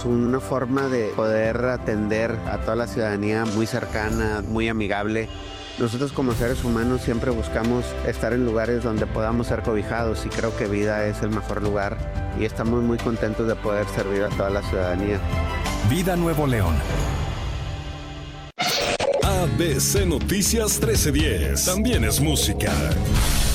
Una forma de poder atender a toda la ciudadanía muy cercana, muy amigable. Nosotros como seres humanos siempre buscamos estar en lugares donde podamos ser cobijados y creo que Vida es el mejor lugar y estamos muy contentos de poder servir a toda la ciudadanía. Vida Nuevo León. ABC Noticias 1310. También es música.